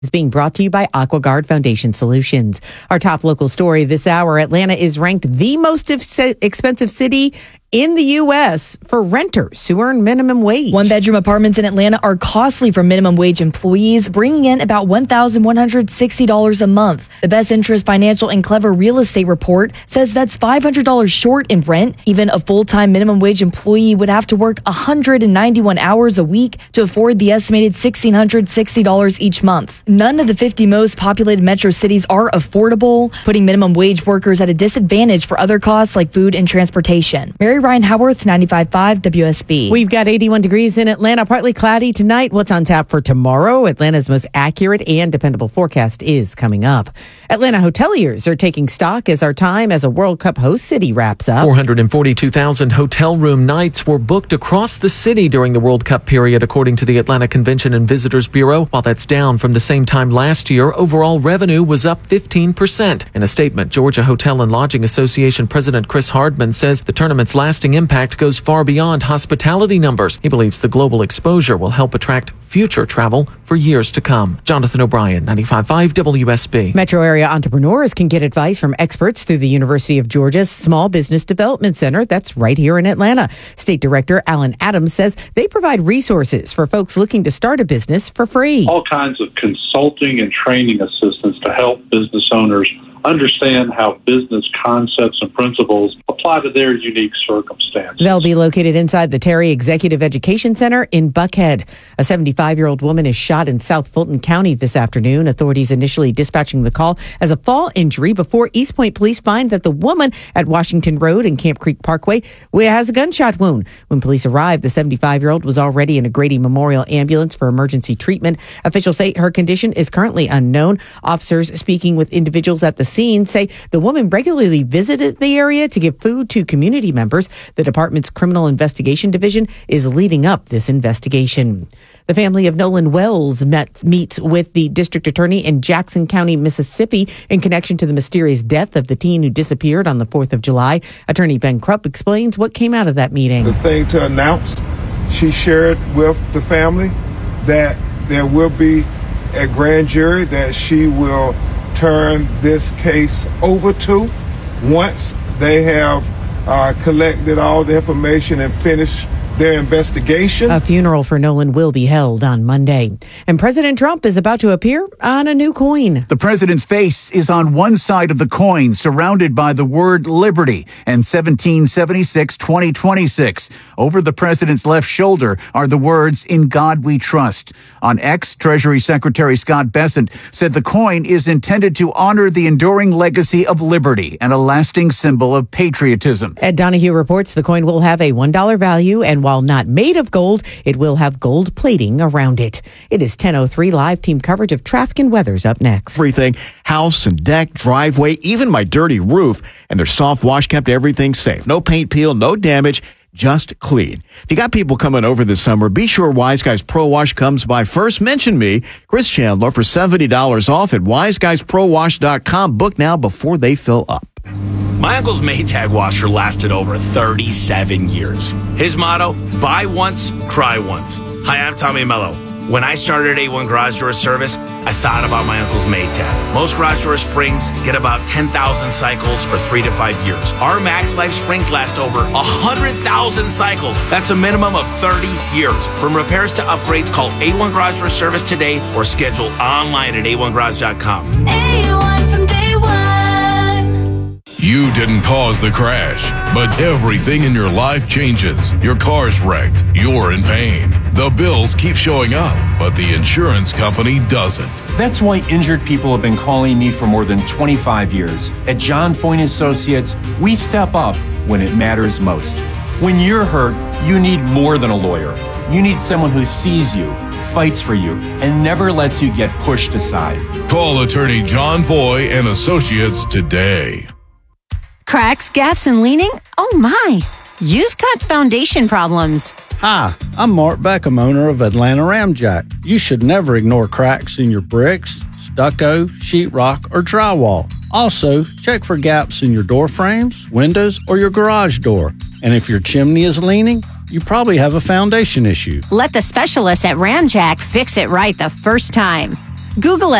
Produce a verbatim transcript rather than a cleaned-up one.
is being brought to you by AquaGuard Foundation Solutions. Our top local story this hour: Atlanta is ranked the most expensive city in the U S for renters who earn minimum wage. One-bedroom apartments in Atlanta are costly for minimum wage employees, bringing in about one thousand one hundred sixty dollars a month. The Best Interest Financial and Clever Real Estate report says that's five hundred dollars short in rent. Even a full-time minimum wage employee would have to work one hundred ninety-one hours a week to afford the estimated one thousand six hundred sixty dollars each month. None of the fifty most populated metro cities are affordable, putting minimum wage workers at a disadvantage for other costs like food and transportation. Mary Ryan Howarth, ninety-five point five W S B. We've got eighty-one degrees in Atlanta, partly cloudy tonight. What's on tap for tomorrow? Atlanta's most accurate and dependable forecast is coming up. Atlanta hoteliers are taking stock as our time as a World Cup host city wraps up. four hundred forty-two thousand hotel room nights were booked across the city during the World Cup period, according to the Atlanta Convention and Visitors Bureau. While that's down from the same time last year, overall revenue was up fifteen percent. In a statement, Georgia Hotel and Lodging Association President Chris Hardman says the tournament's lasting impact goes far beyond hospitality numbers. He believes the global exposure will help attract future travel for years to come. Jonathan O'Brien, ninety-five point five W S B. Metro area entrepreneurs can get advice from experts through the University of Georgia's Small Business Development Center. That's right here in Atlanta. State Director Alan Adams says they provide resources for folks looking to start a business for free. All kinds of consulting and training assistance to help business owners understand how business concepts and principles apply to their unique circumstances. They'll be located inside the Terry Executive Education Center in Buckhead. A seventy-five-year-old woman is shot in South Fulton County this afternoon. Authorities initially dispatching the call as a fall injury before East Point police find that the woman at Washington Road and Camp Creek Parkway has a gunshot wound. When police arrived, the seventy-five-year-old was already in a Grady Memorial ambulance for emergency treatment. Officials say her condition is currently unknown. Officers speaking with individuals at the scene say the woman regularly visited the area to give food to community members. The department's Criminal Investigation Division is leading up this investigation. The family of Nolan Wells met, meets with the district attorney in Jackson County, Mississippi, in connection to the mysterious death of the teen who disappeared on the fourth of July. Attorney Ben Krupp explains what came out of that meeting. The thing to announce, she shared with the family that there will be a grand jury that she will turn this case over to once they have uh, collected all the information and finished their investigation. A funeral for Nolan will be held on Monday. And President Trump is about to appear on a new coin. The president's face is on one side of the coin, surrounded by the word liberty and seventeen seventy-six twenty twenty-six. Over the president's left shoulder are the words, "In God We Trust." On X, Treasury Secretary Scott Bessent said the coin is intended to honor the enduring legacy of liberty and a lasting symbol of patriotism. Ed Donahue reports the coin will have a one dollar value, and while not made of gold, it will have gold plating around it. It is ten oh three. Live team coverage of traffic and weather's up next. Everything, house and deck, driveway, even my dirty roof, and their soft wash kept everything safe. No paint peel, no damage, just clean. If you got people coming over this summer, be sure Wise Guys Pro Wash comes by first. Mention me, Chris Chandler, for seventy dollars off at wise guys pro wash dot com. Book now before they fill up. My uncle's Maytag washer lasted over thirty-seven years. His motto, buy once, cry once. Hi, I'm Tommy Mello. When I started A one Garage Door Service, I thought about my uncle's Maytag. Most garage door springs get about ten thousand cycles or three to five years. Our Max Life springs last over one hundred thousand cycles. That's a minimum of thirty years. From repairs to upgrades, call A one Garage Door Service today or schedule online at a one garage dot com. A one from day one. You didn't cause the crash, but everything in your life changes. Your car's wrecked. You're in pain. The bills keep showing up, but the insurance company doesn't. That's why injured people have been calling me for more than twenty-five years. At John Foyne Associates, we step up when it matters most. When you're hurt, you need more than a lawyer. You need someone who sees you, fights for you, and never lets you get pushed aside. Call attorney John Foy and Associates today. Cracks, gaps, and leaning? Oh my, you've got foundation problems. Hi, I'm Mark Beckham, owner of Atlanta Ramjack. You should never ignore cracks in your bricks, stucco, sheetrock, or drywall. Also, check for gaps in your door frames, windows, or your garage door. And if your chimney is leaning, you probably have a foundation issue. Let the specialists at Ramjack fix it right the first time. Google